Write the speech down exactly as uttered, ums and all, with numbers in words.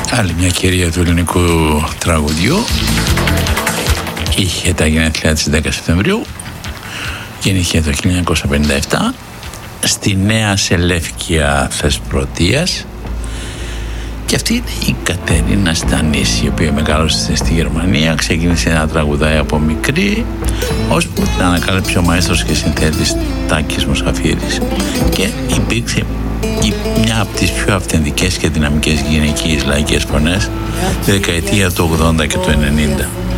Άλλη μια κυρία του ελληνικού τραγουδιού. Είχε τα γενέθλια της δέκα Σεπτεμβρίου. Γεννήθηκε το χίλια εννιακόσια πενήντα επτά στη Νέα Σελεύκια Θεσπρωτείας. Και αυτή είναι η Κατερίνα Στανίση, η οποία μεγάλωσε στη Γερμανία. Ξεκίνησε να τραγουδάει από μικρή, ώσπου την ανακάλυψε ο μαέστρος και συνθέτης Τάκης Μουσαφίρης και υπήρξε μια από τις πιο αυθεντικές και δυναμικές γυναικείες λαϊκές φωνές τη δεκαετία του ογδόντα και του ενενήντα.